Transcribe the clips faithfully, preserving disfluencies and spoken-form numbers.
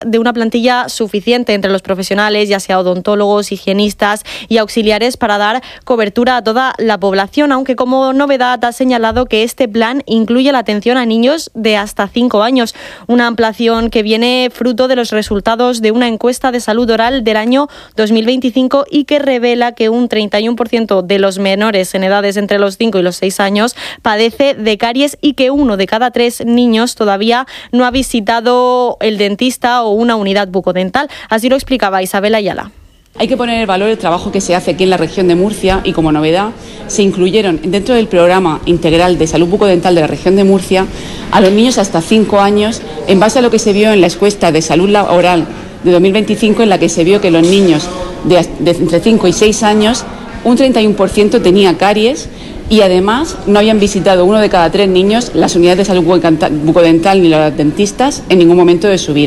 de una plantilla suficiente entre los profesionales, ya sea odontólogos, higienistas y auxiliares, para dar cobertura a toda la población, aunque como novedad ha señalado que este plan incluye la atención a niños de hasta cinco años, una ampliación que viene fruto de los resultados de una encuesta de salud oral del año dos mil veinticinco y que revela que un treinta y uno por ciento de los menores en edades entre los cinco y los seis años padece de caries y que uno de cada tres niños todavía no ha visitado el dentista o una unidad bucodental. Así lo explicaba Isabel Ayala. Hay que poner en valor el trabajo que se hace aquí en la región de Murcia y, como novedad, se incluyeron dentro del programa integral de salud bucodental de la región de Murcia a los niños hasta cinco años, en base a lo que se vio en la encuesta de salud oral de dos mil veinticinco, en la que se vio que los niños de, de entre cinco y seis años, un treinta y uno por ciento tenía caries y además no habían visitado uno de cada tres niños las unidades de salud bucodental ni los dentistas en ningún momento de su vida.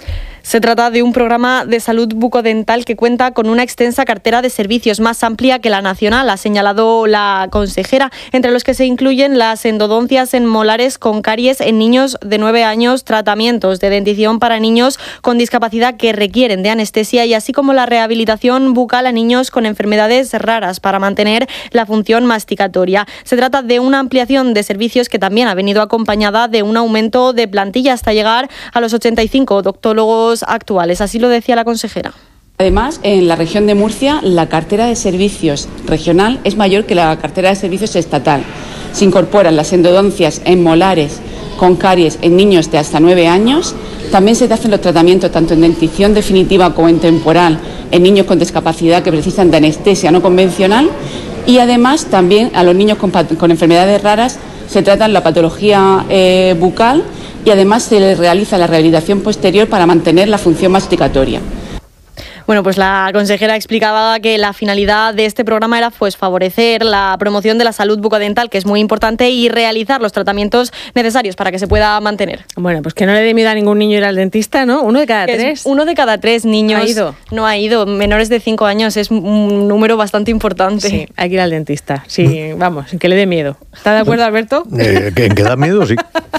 Se trata de un programa de salud bucodental que cuenta con una extensa cartera de servicios más amplia que la nacional, ha señalado la consejera, entre los que se incluyen las endodoncias en molares con caries en niños de nueve años, tratamientos de dentición para niños con discapacidad que requieren de anestesia y así como la rehabilitación bucal a niños con enfermedades raras para mantener la función masticatoria. Se trata de una ampliación de servicios que también ha venido acompañada de un aumento de plantilla hasta llegar a los ochenta y cinco odontólogos actuales, así lo decía la consejera. Además, en la región de Murcia, la cartera de servicios regional es mayor que la cartera de servicios estatal. Se incorporan las endodoncias en molares con caries en niños de hasta nueve años. También se hacen los tratamientos tanto en dentición definitiva como en temporal en niños con discapacidad que precisan de anestesia no convencional. Y además, también a los niños con, con enfermedades raras se trata la patología eh, bucal y además se les realiza la rehabilitación posterior para mantener la función masticatoria. Bueno, pues la consejera explicaba que la finalidad de este programa era pues favorecer la promoción de la salud bucodental, que es muy importante, y realizar los tratamientos necesarios para que se pueda mantener. Bueno, pues que no le dé miedo a ningún niño ir al dentista, ¿no? Uno de cada tres. Uno de cada tres niños ¿No ha ido? No ha ido. Menores de cinco años es un número bastante importante. Sí, hay que ir al dentista. Sí, vamos, que le dé miedo. ¿Está de acuerdo, Alberto? Eh, que, que da miedo, sí.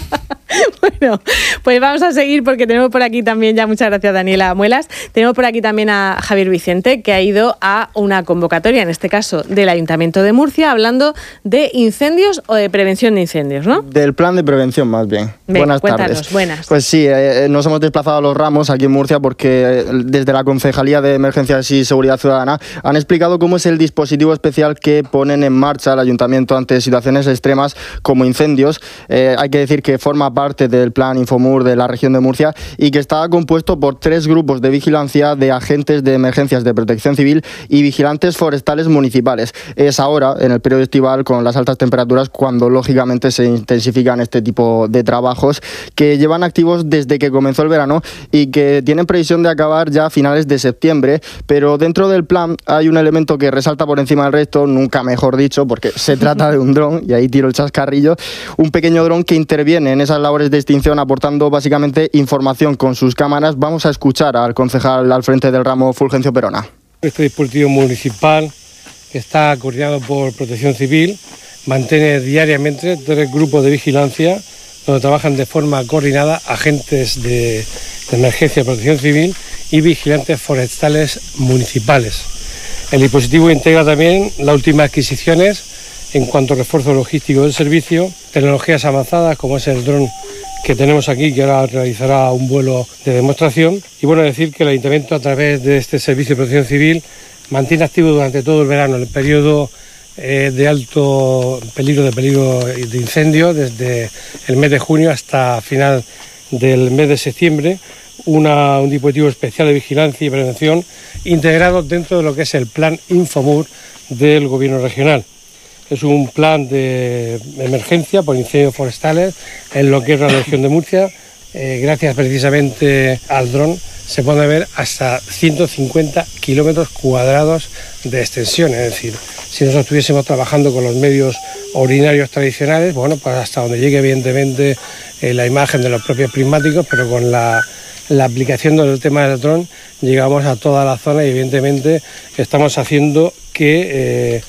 Bueno, pues vamos a seguir porque tenemos por aquí también, ya muchas gracias Daniela Muelas, tenemos por aquí también a Javier Vicente, que ha ido a una convocatoria, en este caso del Ayuntamiento de Murcia, hablando de incendios o de prevención de incendios, ¿no? Del plan de prevención, más bien. Ven, buenas cuéntanos, tardes. Buenas. Pues sí, eh, nos hemos desplazado a Los Ramos, aquí en Murcia, porque desde la Concejalía de Emergencias y Seguridad Ciudadana han explicado cómo es el dispositivo especial que ponen en marcha el Ayuntamiento ante situaciones extremas como incendios. Eh, hay que decir que forma parte del plan Infomur de la región de Murcia y que está compuesto por tres grupos de vigilancia de agentes de emergencias de protección civil y vigilantes forestales municipales. Es ahora, en el periodo estival, con las altas temperaturas, cuando lógicamente se intensifican este tipo de trabajos que llevan activos desde que comenzó el verano y que tienen previsión de acabar ya a finales de septiembre, pero dentro del plan hay un elemento que resalta por encima del resto, nunca mejor dicho, porque se trata de un dron, y ahí tiro el chascarrillo, un pequeño dron que interviene en esas labores de extinción aportando básicamente información con sus cámaras. Vamos a escuchar al concejal al frente del ramo, Fulgencio Perona. Este dispositivo municipal, que está coordinado por Protección Civil, mantiene diariamente tres grupos de vigilancia donde trabajan de forma coordinada agentes de, de emergencia de protección civil y vigilantes forestales municipales. El dispositivo integra también las últimas adquisiciones en cuanto a refuerzo logístico del servicio, tecnologías avanzadas como es el dron que tenemos aquí, que ahora realizará un vuelo de demostración. Y bueno, decir que el Ayuntamiento, a través de este servicio de protección civil, mantiene activo durante todo el verano, el periodo eh, de alto peligro, de peligro de incendio, desde el mes de junio hasta final del mes de septiembre, una, un dispositivo especial de vigilancia y prevención integrado dentro de lo que es el plan Infomur del Gobierno regional. Es un plan de emergencia por incendios forestales en lo que es la región de Murcia. Eh, gracias precisamente al dron se puede ver hasta ciento cincuenta kilómetros cuadrados de extensión. Es decir, si nosotros estuviésemos trabajando con los medios ordinarios tradicionales, bueno, pues hasta donde llegue evidentemente eh, la imagen de los propios prismáticos, pero con la, la aplicación del tema del dron llegamos a toda la zona y evidentemente estamos haciendo que... Eh,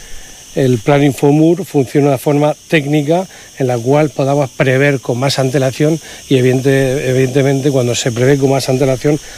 el plan Infomur funcione de una forma técnica en la cual podamos prever con más antelación y evidente, evidentemente cuando se prevé con más antelación